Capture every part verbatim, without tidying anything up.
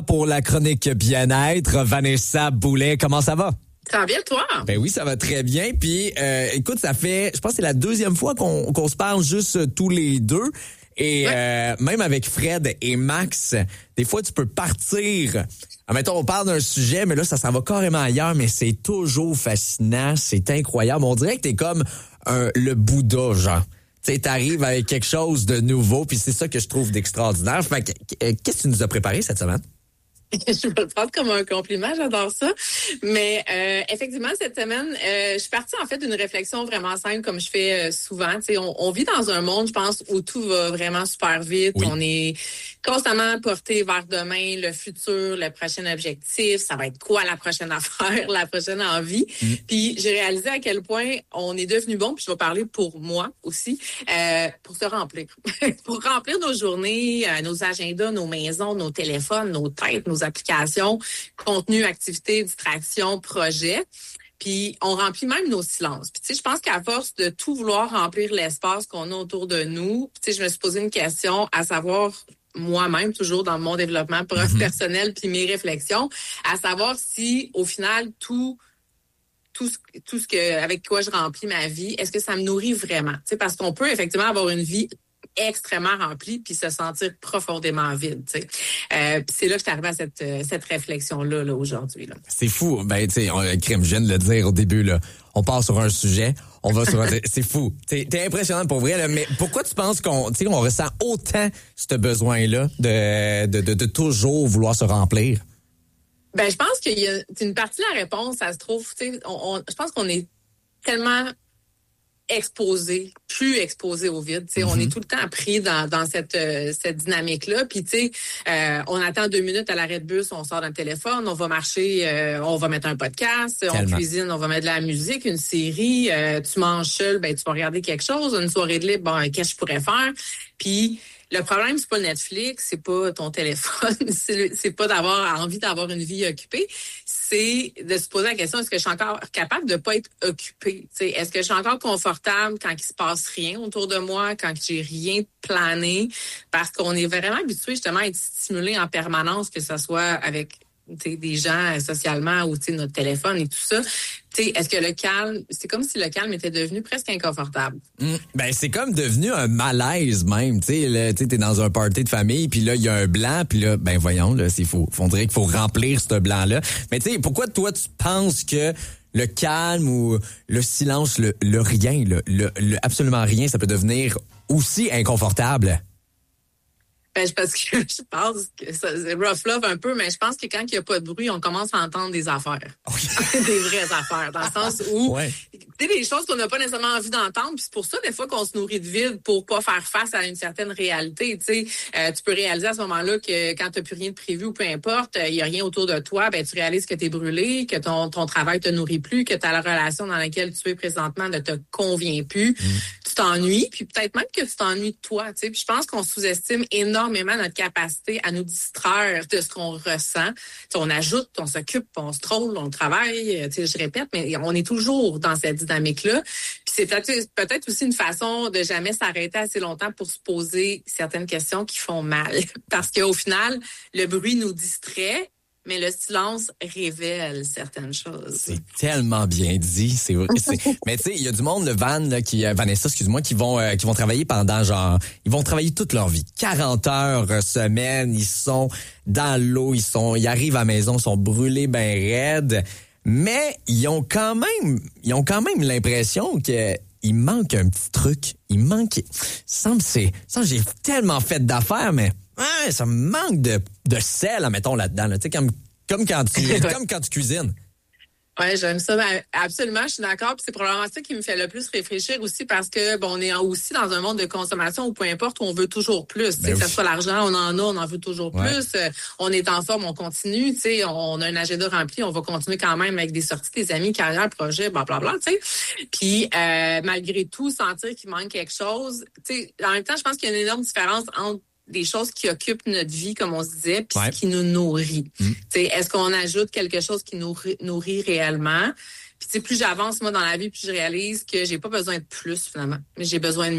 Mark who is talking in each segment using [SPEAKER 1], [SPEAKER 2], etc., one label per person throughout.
[SPEAKER 1] Pour la chronique bien-être, Vanessa Boulet, comment ça va?
[SPEAKER 2] Ça va bien, toi?
[SPEAKER 1] Ben oui, ça va très bien. Puis, euh, écoute, ça fait, je pense que c'est la deuxième fois qu'on, qu'on se parle juste euh, tous les deux. Et ouais. euh, même avec Fred et Max, des fois, tu peux partir. Admettons, on parle d'un sujet, mais là, ça s'en va carrément ailleurs, mais c'est toujours fascinant, c'est incroyable. On dirait que t'es comme un, le Bouddha, genre. Tu sais, t'arrives avec quelque chose de nouveau, puis c'est ça que je trouve d'extraordinaire. Fait que, qu'est-ce que tu nous as préparé cette semaine?
[SPEAKER 2] Je vais le prendre comme un compliment, j'adore ça. Mais euh, effectivement, cette semaine, euh, je suis partie en fait d'une réflexion vraiment simple, comme je fais euh, souvent. Tu sais, on, on vit dans un monde, je pense, où tout va vraiment super vite. Oui. On est constamment porté vers demain, le futur, le prochain objectif. Ça va être quoi la prochaine affaire, la prochaine envie. Mm. Puis j'ai réalisé à quel point on est devenu bon. Puis je vais parler pour moi aussi, euh, pour se remplir, pour remplir nos journées, euh, nos agendas, nos maisons, nos téléphones, nos têtes, nos applications, contenu, activités, distractions, projets. Puis on remplit même nos silences. Puis tu sais, je pense qu'à force de tout vouloir remplir l'espace qu'on a autour de nous, tu sais, je me suis posé une question à savoir moi-même, toujours dans mon développement mm-hmm. personnel puis mes réflexions, à savoir si au final tout tout ce, tout ce que avec quoi je remplis ma vie, est-ce que ça me nourrit vraiment? Tu sais, parce qu'on peut effectivement avoir une vie extrêmement rempli puis se sentir profondément vide, tu sais. Euh, puis c'est là que je suis arrivée à cette cette réflexion là, là aujourd'hui là.
[SPEAKER 1] C'est fou, ben tu sais, crime, je viens de le dire au début là. On part sur un sujet, on va sur un c'est fou. T'es, t'es impressionnant pour vrai là, mais pourquoi tu penses qu'on tu sais on ressent autant ce besoin là de, de de de toujours vouloir se remplir?
[SPEAKER 2] Ben je pense qu'il y a une partie de la réponse, ça se trouve, tu sais, on, on je pense qu'on est tellement exposé, plus exposé au vide. Tu sais, mm-hmm. on est tout le temps pris dans, dans cette, euh, cette dynamique-là. Puis, tu sais, euh, on attend deux minutes à l'arrêt de bus, on sort d'un téléphone, on va marcher, euh, on va mettre un podcast, Tellement. on cuisine, on va mettre de la musique, une série. Euh, tu manges seul, ben tu vas regarder quelque chose. Une soirée de libre, bon, qu'est-ce que je pourrais faire? Puis, le problème, c'est pas Netflix, c'est pas ton téléphone, c'est, c'est pas d'avoir envie d'avoir une vie occupée, c'est de se poser la question, est-ce que je suis encore capable de pas être occupée? T'sais, est-ce que je suis encore confortable quand il se passe rien autour de moi, quand j'ai rien plané? Parce qu'on est vraiment habitué justement à être stimulé en permanence, que ce soit avec des gens socialement ou notre téléphone et tout ça. T'sais, est-ce que le calme, c'est comme si le calme était devenu presque inconfortable.
[SPEAKER 1] Mmh, ben c'est comme devenu un malaise même. Tu sais, t'es dans un party de famille, puis là il y a un blanc, puis là ben voyons là, c'est faux. On dirait qu'il faut remplir ce blanc là. Mais tu sais, pourquoi toi tu penses que le calme ou le silence, le, le rien, le, le, le absolument rien, ça peut devenir aussi inconfortable?
[SPEAKER 2] Ben, parce que je pense que ça, c'est rough love un peu, mais je pense que quand il n'y a pas de bruit, on commence à entendre des affaires. Okay. Des vraies affaires, dans le sens où, ouais. tu sais, des choses qu'on n'a pas nécessairement envie d'entendre, puis c'est pour ça, des fois, qu'on se nourrit de vide pour pas faire face à une certaine réalité, tu sais. Euh, tu peux réaliser à ce moment-là que quand t'as plus rien de prévu ou peu importe, il y a rien autour de toi, ben, tu réalises que t'es brûlé, que ton, ton travail te nourrit plus, que ta relation dans laquelle tu es présentement ne te convient plus. Mm. Tu t'ennuies, puis peut-être même que tu t'ennuies de toi, tu sais. Puis je pense qu'on sous-estime énormément énormément notre capacité à nous distraire de ce qu'on ressent. T'sais, on ajoute, on s'occupe, on se troll, on travaille, je répète, mais on est toujours dans cette dynamique-là. Puis c'est peut-être, peut-être aussi une façon de jamais s'arrêter assez longtemps pour se poser certaines questions qui font mal. Parce qu'au final, le bruit nous distrait, mais le silence révèle certaines choses.
[SPEAKER 1] C'est tellement bien dit, c'est vrai. C'est... mais tu sais, il y a du monde, le Van, là, qui, euh, Vanessa, excuse-moi, qui vont, euh, qui vont travailler pendant genre, ils vont travailler toute leur vie, quarante heures euh, semaine, ils sont dans l'eau, ils sont, ils arrivent à la maison, ils sont brûlés ben raides, mais ils ont quand même, ils ont quand même l'impression que il manque un petit truc, il manque, semble c'est, ça j'ai tellement fait d'affaires, mais ouais, ça me manque de, de sel, mettons, là-dedans. Là. Tu sais, comme, comme, quand tu, comme quand tu cuisines.
[SPEAKER 2] Oui, j'aime ça. Ben, absolument, je suis d'accord. Puis c'est probablement ça qui me fait le plus réfléchir aussi parce que bon, on est aussi dans un monde de consommation où peu importe où on veut toujours plus. Ben que oui. ce soit l'argent, on en a, on en veut toujours ouais. plus. Euh, on est en forme, on continue. Tu sais, on a un agenda rempli, on va continuer quand même avec des sorties, des amis, carrière, projet, blablabla. Tu sais. Puis euh, malgré tout, sentir qu'il manque quelque chose. Tu sais, en même temps, je pense qu'il y a une énorme différence entre des choses qui occupent notre vie, comme on se disait, puis ouais. qui nous nourrit. Mmh. Est-ce qu'on ajoute quelque chose qui nous nourrit réellement? Puis plus j'avance, moi, dans la vie, plus je réalise que j'ai pas besoin de plus, finalement. Mais j'ai besoin de mieux.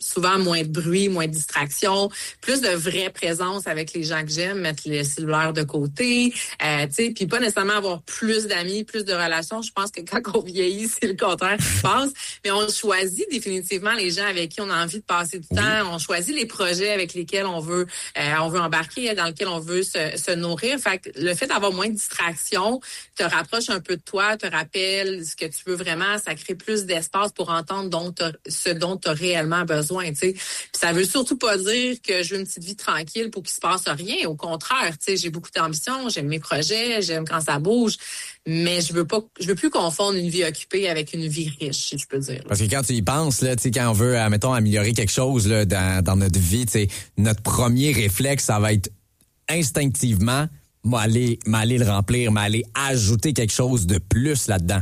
[SPEAKER 2] souvent moins de bruit, moins de distraction, plus de vraie présence avec les gens que j'aime, mettre le cellulaire de côté, euh, tu sais, puis pas nécessairement avoir plus d'amis, plus de relations. Je pense que quand on vieillit, c'est le contraire qui se passe. Mais on choisit définitivement les gens avec qui on a envie de passer du oui. temps. On choisit les projets avec lesquels on veut, euh, on veut embarquer, dans lesquels on veut se, se nourrir. Fait que le fait d'avoir moins de distractions te rapproche un peu de toi, te rappelle ce que tu veux vraiment, ça crée plus d'espace pour entendre dont ce dont tu as réellement besoin. T'sais. Puis ça veut surtout pas dire que je veux une petite vie tranquille pour qu'il se passe rien. Au contraire, t'sais, j'ai beaucoup d'ambition, j'aime mes projets, j'aime quand ça bouge, mais je veux pas, je veux plus confondre une vie occupée avec une vie riche, si je peux dire.
[SPEAKER 1] Parce que quand tu y penses, là, quand on veut, mettons, améliorer quelque chose là, dans, dans notre vie, notre premier réflexe, ça va être instinctivement m'aller, m'aller le remplir, m'aller ajouter quelque chose de plus là-dedans.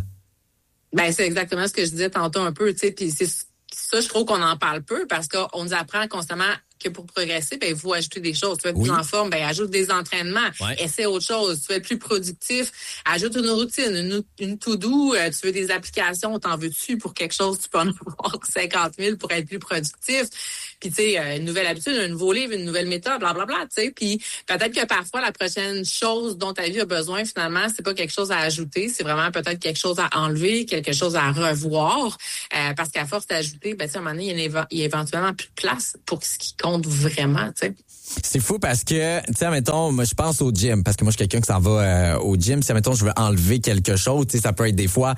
[SPEAKER 2] Ben c'est exactement ce que je disais tantôt un peu, tu sais, puis c'est ça, je trouve qu'on en parle peu parce qu'on nous apprend constamment que pour progresser, ben, il faut ajouter des choses. Tu veux être oui. plus en forme, ben, ajoute des entraînements. Ouais. Essaie autre chose. Tu veux être plus productif, ajoute une routine, une, une to-do. Euh, tu veux des applications, t'en veux-tu pour quelque chose, tu peux en avoir cinquante mille pour être plus productif. Puis, tu sais, euh, une nouvelle habitude, un nouveau livre, une nouvelle méthode, blablabla, tu sais. Puis, peut-être que parfois, la prochaine chose dont ta vie a besoin, finalement, c'est pas quelque chose à ajouter. C'est vraiment peut-être quelque chose à enlever, quelque chose à revoir. Euh, parce qu'à force d'ajouter, ben, tu sais, à un moment donné, il y a, il y a éventuellement plus de place pour ce qui compte vraiment, tu sais.
[SPEAKER 1] C'est fou parce que, tu sais, mettons, moi, je pense au gym, parce que moi, je suis quelqu'un qui s'en va euh, au gym. Si, mettons, je veux enlever quelque chose, tu sais, ça peut être des fois,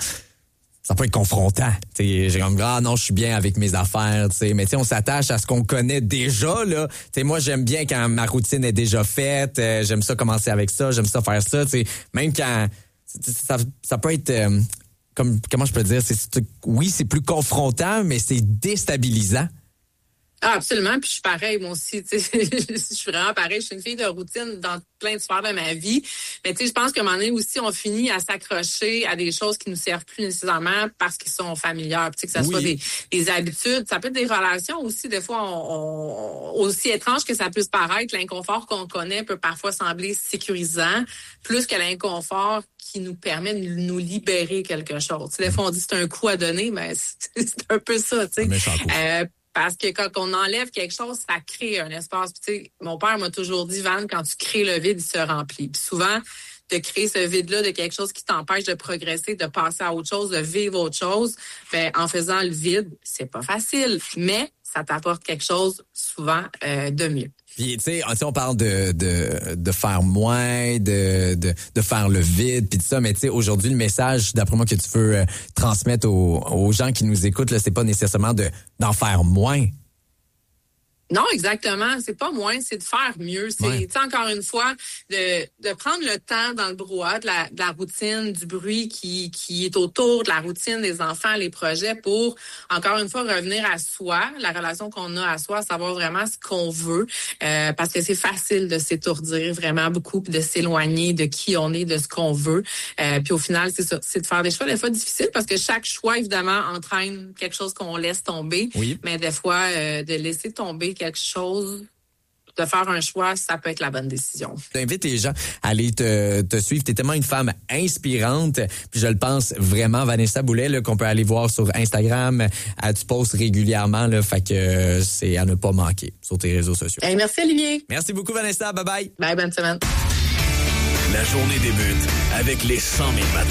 [SPEAKER 1] ça peut être confrontant. Tu sais, j'ai comme, ah non, je suis bien avec mes affaires, tu sais. Mais tu sais, on s'attache à ce qu'on connaît déjà, là. Tu sais, moi, j'aime bien quand ma routine est déjà faite. Euh, j'aime ça commencer avec ça, j'aime ça faire ça, tu sais. Même quand, ça, ça peut être... Euh, comme comment je peux dire, c'est, c'est oui, c'est plus confrontant, mais c'est déstabilisant.
[SPEAKER 2] Ah, absolument. Puis je suis pareil, moi aussi. Tu sais, je suis vraiment pareil. Je suis une fille de routine dans plein de sphères de ma vie. Mais tu sais, je pense qu'à un moment donné aussi, on finit à s'accrocher à des choses qui nous servent plus nécessairement parce qu'ils sont familières. Puis, tu sais, que ça oui. soit des, des habitudes, ça peut être des relations aussi. Des fois, on, on, aussi étrange que ça puisse paraître, l'inconfort qu'on connaît peut parfois sembler sécurisant, plus que l'inconfort qui nous permet de nous libérer quelque chose. Tu sais, des fois, on dit c'est un coup à donner, mais c'est, c'est un peu ça. Tu sais. Parce que quand on enlève quelque chose, ça crée un espace. Puis, tu sais, mon père m'a toujours dit, Van, quand tu crées le vide, il se remplit. Puis souvent, de créer ce vide-là de quelque chose qui t'empêche de progresser, de passer à autre chose, de vivre autre chose, ben, en faisant le vide, c'est pas facile. Mais ça t'apporte quelque chose souvent euh, de mieux.
[SPEAKER 1] Puis, tu sais, on parle de, de, de faire moins, de, de, de faire le vide, puis tout ça, mais tu sais, aujourd'hui, le message, d'après moi, que tu veux euh, transmettre aux, aux gens qui nous écoutent, là, c'est pas nécessairement de, d'en faire moins.
[SPEAKER 2] Non, exactement. C'est pas moins, c'est de faire mieux. C'est, ouais. tu sais, encore une fois, de, de prendre le temps dans le brouhaha de la, de la routine, du bruit qui, qui est autour de la routine des enfants, les projets, pour, encore une fois, revenir à soi, la relation qu'on a à soi, savoir vraiment ce qu'on veut, euh, parce que c'est facile de s'étourdir vraiment beaucoup, puis de s'éloigner de qui on est, de ce qu'on veut. Euh, puis au final, c'est ça, c'est de faire des choix des fois difficiles, parce que chaque choix, évidemment, entraîne quelque chose qu'on laisse tomber, oui. mais des fois, euh, de laisser tomber quelque chose, de faire un choix, ça peut être la bonne décision.
[SPEAKER 1] J'invite les gens à aller te, te suivre. Tu es tellement une femme inspirante. Puis je le pense vraiment, Vanessa Boulet, là, qu'on peut aller voir sur Instagram. Elle, tu postes régulièrement. Là, fait que euh, c'est à ne pas manquer sur tes réseaux sociaux.
[SPEAKER 2] Hey, merci Olivier.
[SPEAKER 1] Merci beaucoup Vanessa. Bye bye.
[SPEAKER 2] Bye, bonne semaine.
[SPEAKER 3] La journée débute avec les cent mille matins.